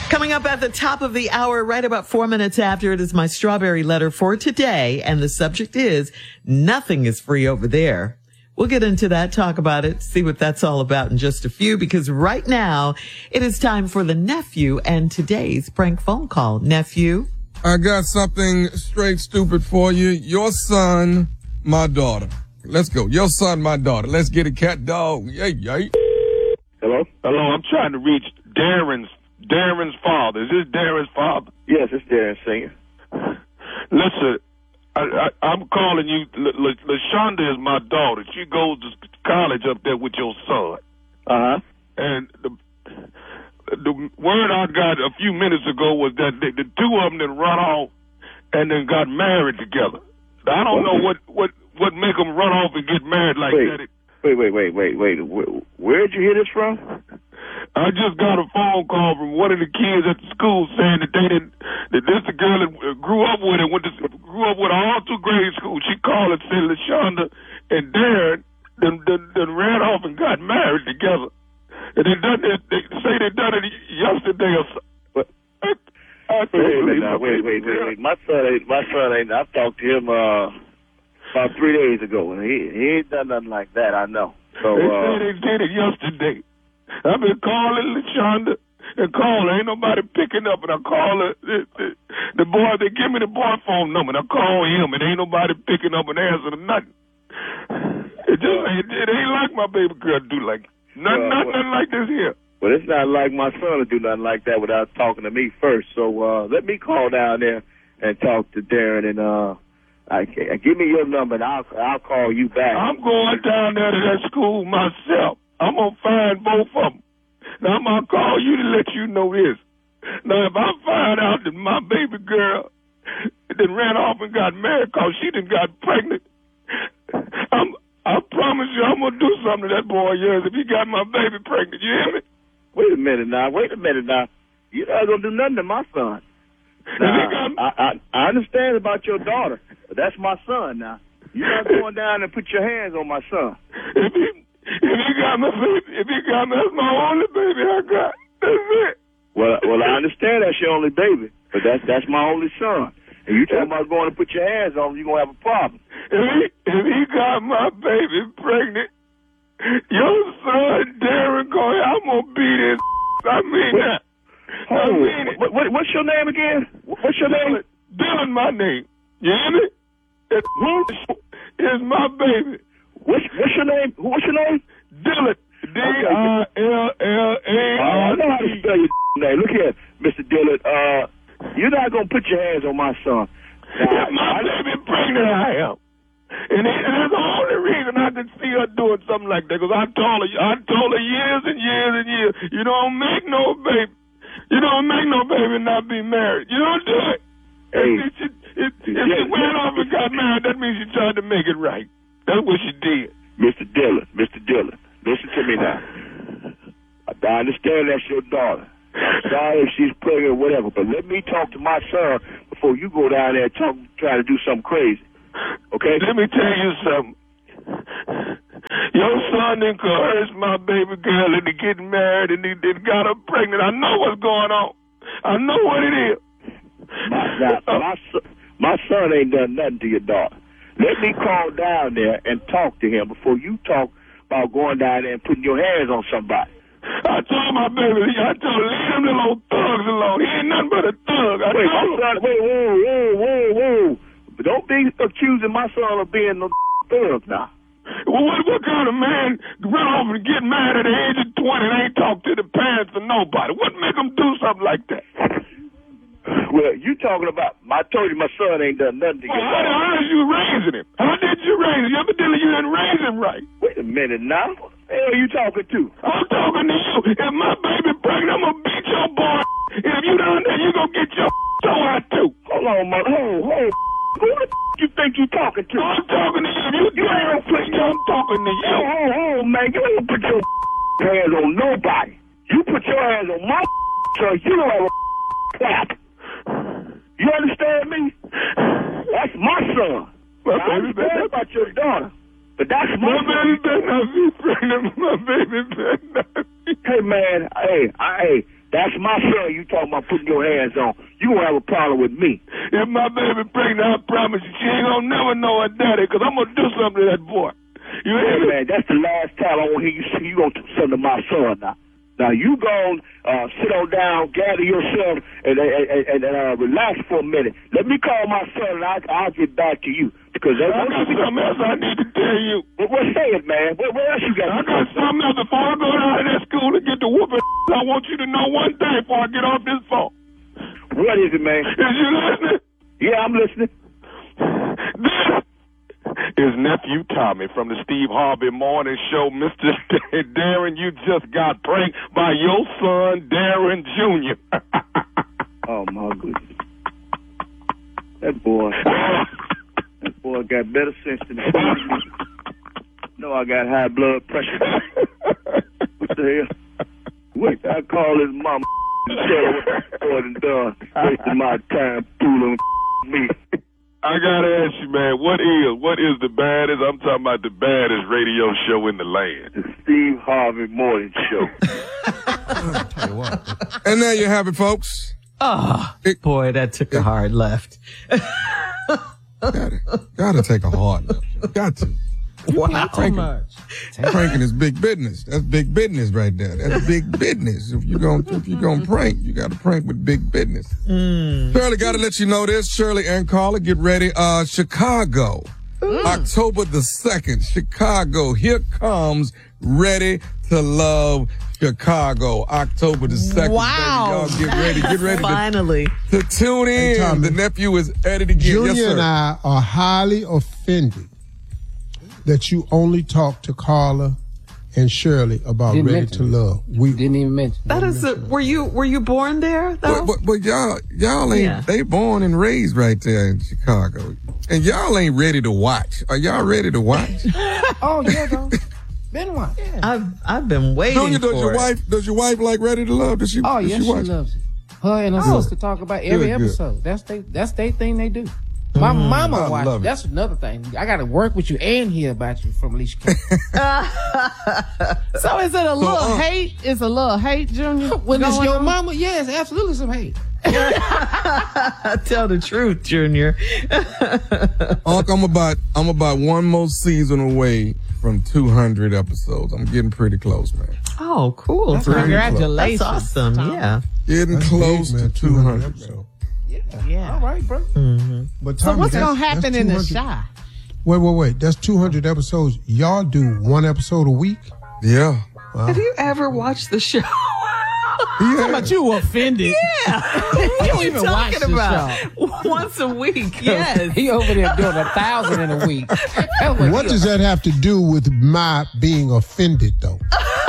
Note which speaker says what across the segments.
Speaker 1: Coming up at the top of the hour, right about 4 minutes after, it is my strawberry letter for today. And the subject is nothing is free over there. We'll get into that, talk about it, see what that's all about in just a few, because right now it is time for the nephew and today's prank phone call. Nephew?
Speaker 2: I got something straight stupid for you. Your son, my daughter. Let's go. Your son, my daughter. Let's get it, cat dog. Yay, yay.
Speaker 3: Hello?
Speaker 4: Hello, I'm trying to reach Darren's father. Is this Darren's father?
Speaker 3: Yes, it's Darren Senior.
Speaker 4: Listen, I'm calling you. LaShonda is my daughter. She goes to college up there with your son.
Speaker 3: Uh-huh.
Speaker 4: And the word I got a few minutes ago was that the two of them then run off and then got married together. I don't know what make them run off and get married like that.
Speaker 3: Wait. Where'd you hear this from?
Speaker 4: I just got a phone call from one of the kids at the school saying that this the girl that grew up with and grew up with her all through grade school. She called and said LaShonda and Darren then ran off and got married together. And they say they done it yesterday or so.
Speaker 3: Wait. My son ain't. I talked to him about 3 days ago, and he ain't done nothing like that. I know. So
Speaker 4: they say they did it yesterday. I've been calling LaShonda and calling. Ain't nobody picking up, and I call the boy. They give me the boy phone number, and I call him, and ain't nobody picking up and answering nothing. It ain't like my baby girl do like nothing like this here.
Speaker 3: Well, it's not like my son to do nothing like that without talking to me first. So let me call down there and talk to Darren, and give me your number, and I'll call you back.
Speaker 4: I'm going down there to that school myself. I'm going to find both of them. Now, I'm going to call you to let you know this. Now, if I find out that my baby girl then ran off and got married because she done got pregnant, I promise you I'm going to do something to that boy of yours if he got my baby pregnant. You hear me?
Speaker 3: Wait a minute now. You're not going to do nothing to my son. Now, I understand about your daughter, but that's my son now. You're not going down and put your hands on my son.
Speaker 4: If he got my baby, that's my only baby I got. That's it.
Speaker 3: Well, I understand that's your only baby, but that's my only son. And you talking about going to put your hands on him, you're going to have a problem.
Speaker 4: If he got my baby pregnant, your son, Darren, I'm going to beat his I mean that. I mean it.
Speaker 3: What's your name again? What's your name?
Speaker 4: Dylan, my name. You hear me? It's my baby.
Speaker 3: What's your name? What's your name?
Speaker 4: Dylan. D-I-L-L-A-R-D.
Speaker 3: I know how to spell your name. Look here, Mr. Dylan. You're not going to put your hands on my son.
Speaker 4: If my baby pregnant, I am. And that's the only reason I can see her doing something like that, because I told her years and years and years, you don't make no baby. You don't make no baby and not be married. You don't do it.
Speaker 3: Hey,
Speaker 4: if she went off and got married, that means she tried to make it right. That's what she did.
Speaker 3: Mr. Dillon, listen to me now. I understand that's your daughter. I'm sorry if she's pregnant or whatever, but let me talk to my son before you go down there and try to do something crazy. Okay?
Speaker 4: Let me tell you something. Your son encouraged my baby girl into getting married, and he got her pregnant. I know what's going on. I know what it is.
Speaker 3: My son ain't done nothing to your daughter. Let me call down there and talk to him before you talk about going down there and putting your hands on somebody.
Speaker 4: I told my baby, leave them little thugs alone. He ain't nothing but a thug.
Speaker 3: Whoa. Don't be accusing my son of being no thug now.
Speaker 4: Well, what kind of man run off and get married at the age of 20 and ain't talk to the parents or nobody? What make him do something like that?
Speaker 3: Well, you talking about, I told you my son ain't done nothing to you.
Speaker 4: How did you raising him? How did you raise him? Evidently you didn't raise him right.
Speaker 3: Wait a minute now. What the hell are you talking to?
Speaker 4: I'm talking to you. If my baby pregnant, I'm going to beat your boy. If you done that, you going to get your toe out too.
Speaker 3: Hold on, man. Hold. Who the you think you talking to?
Speaker 4: I'm talking to you. You ain't I'm talking to you.
Speaker 3: Oh, man. You ain't put your hands on nobody. You put your hands on my so you don't have a clap. You understand me? That's my son. I understand about your daughter, but that's my son.
Speaker 4: Baby better not be pregnant. My baby better not be.
Speaker 3: Hey, man. Hey, That's my son you talking about putting your hands on. You gonna have a problem with me.
Speaker 4: If my baby pregnant, I promise you, she ain't gonna never know her daddy, because I'm gonna do something to that boy. You hear me?
Speaker 3: Man, that's the last time I want to hear you say you gonna do something to my son now. Now you go sit on down, gather yourself, and relax for a minute. Let me call my son, and I'll get back to you. Because
Speaker 4: I got something else I need to tell you.
Speaker 3: What say it, man? What else you got?
Speaker 4: I got something else. Before I go down to that school and get the whooping, I want you to know one thing before I get off this phone.
Speaker 3: What is it, man?
Speaker 4: Is you listening?
Speaker 3: Yeah, I'm listening.
Speaker 4: This is Nephew Tommy from the Steve Harvey Morning Show. Mr. Darren, you just got pranked by your son, Darren Jr.
Speaker 3: Oh, my goodness. That boy got better sense than me. No, I got high blood pressure. What the hell? Wait, I call his mama and tell her what the boy done. Wasting my time fooling me.
Speaker 4: I gotta ask you, man, what is the baddest? I'm talking about the baddest radio show in the land.
Speaker 3: The Steve Harvey Morning Show.
Speaker 2: And there you have it, folks.
Speaker 1: Oh, boy, that took a hard left.
Speaker 2: Gotta take a hard left. Got to.
Speaker 1: Wow.
Speaker 2: Pranking is big business. That's big business right there. That's big business. If you're gonna prank, you gotta prank with big business. Shirley, gotta let you know this. Shirley and Carla, get ready. Chicago. October the 2nd, Chicago. Here comes Ready to Love Chicago. October the 2nd.
Speaker 1: Wow.
Speaker 2: Baby, y'all get ready.
Speaker 1: Finally.
Speaker 2: To tune in.
Speaker 5: Hey, Tommy,
Speaker 2: the nephew is at it again.
Speaker 5: Junior
Speaker 2: yes, sir.
Speaker 5: and I are highly offended that you only talk to Carla and Shirley about Ready to Love.
Speaker 6: We didn't even mention.
Speaker 1: That is were you born there though?
Speaker 2: But y'all ain't they born and raised right there in Chicago. And y'all ain't ready to watch. Are y'all ready to watch?
Speaker 6: Oh yeah, though. Been one. Yeah.
Speaker 1: I've been waiting.
Speaker 2: Junior, does your wife like Ready to Love? Does she?
Speaker 6: Oh
Speaker 2: does
Speaker 6: yes, she loves it. Her and her sister talk about every episode. That's their thing they do. My mama watched it. That's another thing. I got to work with you and hear about you from Alicia Keys.
Speaker 7: So is it a little hate? Is a little hate, Junior?
Speaker 6: When it's your mama, yes, absolutely some hate.
Speaker 1: Tell the truth, Junior.
Speaker 2: Unc, I'm about one more season away from 200 episodes. I'm getting pretty close, man.
Speaker 1: Oh, cool.
Speaker 7: Congratulations.
Speaker 1: That's awesome.
Speaker 7: Tom.
Speaker 1: Yeah.
Speaker 2: Getting close to 200 episodes.
Speaker 7: Yeah.
Speaker 6: All right, bro.
Speaker 5: Mm-hmm. But
Speaker 7: So
Speaker 5: Tommy,
Speaker 7: what's going to happen in the Shy?
Speaker 5: Wait. That's 200 episodes. Y'all do one episode a week?
Speaker 2: Yeah.
Speaker 5: Wow.
Speaker 1: Have you ever watched the show?
Speaker 7: How about you offended?
Speaker 1: Yeah.
Speaker 7: You don't even watch
Speaker 1: talking
Speaker 7: the
Speaker 1: about
Speaker 7: show.
Speaker 1: once a week. Yes.
Speaker 6: He over there doing 1,000 in a week.
Speaker 5: What does that have to do with my being offended, though?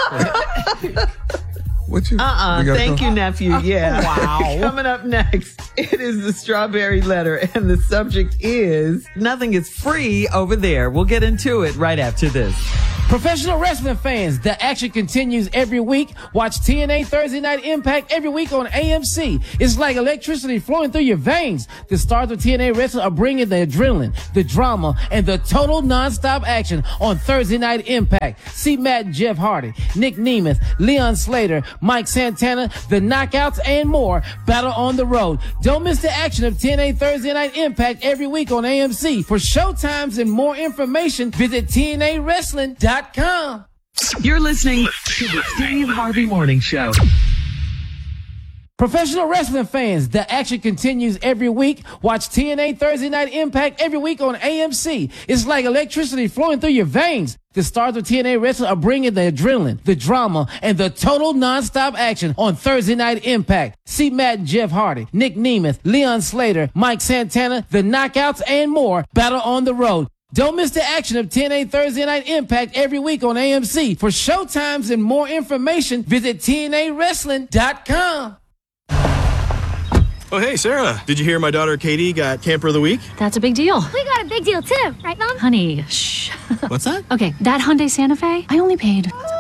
Speaker 2: What you?
Speaker 1: Thank you, nephew. Yeah.
Speaker 7: Wow.
Speaker 1: Coming up next, it is the Strawberry Letter, and the subject is nothing is free over there. We'll get into it right after this.
Speaker 6: Professional wrestling fans, the action continues every week. Watch TNA Thursday Night Impact every week on AMC. It's like electricity flowing through your veins. The stars of TNA Wrestling are bringing the adrenaline, the drama, and the total non-stop action on Thursday Night Impact. See Matt and Jeff Hardy, Nick Nemeth, Leon Slater, Mike Santana, the Knockouts, and more battle on the road. Don't miss the action of TNA Thursday Night Impact every week on AMC. For showtimes and more information, visit TNAWrestling.com.
Speaker 8: You're listening to the Steve Harvey Morning Show.
Speaker 6: Professional wrestling fans, the action continues every week. Watch TNA Thursday Night Impact every week on AMC. It's like electricity flowing through your veins. The stars of TNA Wrestling are bringing the adrenaline, the drama, and the total non-stop action on Thursday Night Impact. See Matt and Jeff Hardy, Nick Nemeth, Leon Slater, Mike Santana, the Knockouts, and more battle on the road. Don't miss the action of TNA Thursday Night Impact every week on AMC. For showtimes and more information, visit TNAWrestling.com.
Speaker 9: Oh, hey, Sarah. Did you hear my daughter Katie got Camper of the Week?
Speaker 10: That's a big deal.
Speaker 11: We got a big deal too, right, Mom?
Speaker 10: Honey, shh.
Speaker 9: What's that?
Speaker 10: Okay, that Hyundai Santa Fe, I only paid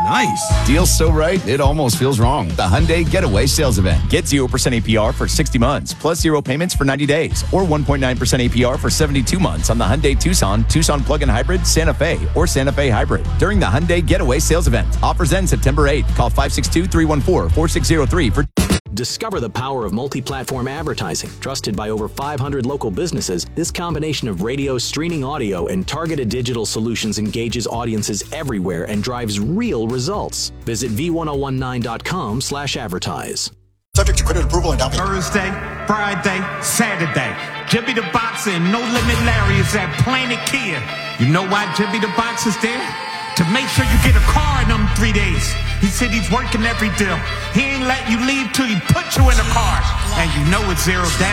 Speaker 9: Nice.
Speaker 10: Deal so right, it almost feels wrong. The Hyundai Getaway Sales Event. Get 0% APR for 60 months, plus 0 payments for 90 days, or 1.9% APR for 72 months on the Hyundai Tucson, Tucson Plug-in Hybrid, Santa Fe, or Santa Fe Hybrid. During the Hyundai Getaway Sales Event. Offers end September 8th. Call 562-314-4603 for...
Speaker 11: Discover the power of multi-platform advertising. Trusted by over 500 local businesses, this combination of radio, streaming audio, and targeted digital solutions engages audiences everywhere and drives real results. Visit v1019.com/advertise.
Speaker 12: Subject to credit approval and down payment.
Speaker 13: Thursday, Friday, Saturday. Jimmy the Boxer and No Limit Larry is at Planet Kia. You know why Jimmy the Boxer's there? To make sure you get a car in them 3 days. He said he's working every deal. He ain't let you leave till he put you in a car. And you know it's 0 down.